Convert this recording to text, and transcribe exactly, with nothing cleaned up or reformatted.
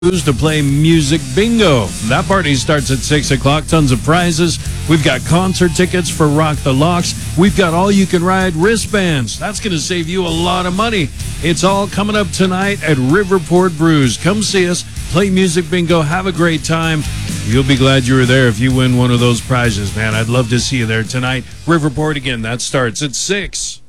to play Music Bingo. That party starts at six o'clock. Tons of prizes. We've got concert tickets for Rock the Locks. We've got all-you-can-ride wristbands. That's going to save you a lot of money. It's all coming up tonight at Riverport Brews. Come see us, play Music Bingo, have a great time. You'll be glad you were there if you win one of those prizes, man. I'd love to see you there tonight. Riverport, again, that starts at six.